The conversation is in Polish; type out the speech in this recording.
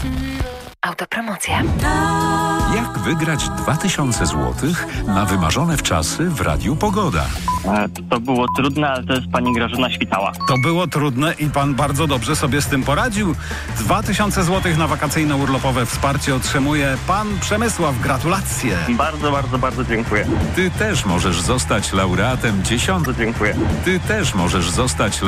Autopromocja. Jak wygrać 2000 zł na wymarzone wczasy w Radiu Pogoda? To było trudne, ale to jest pani Grażyna Świtała. To było trudne i pan bardzo dobrze sobie z tym poradził. 2000 zł na wakacyjne urlopowe wsparcie otrzymuje pan Przemysław. Gratulacje. Bardzo dziękuję. Ty też możesz zostać laureatem 10. Dziękuję. Ty też możesz zostać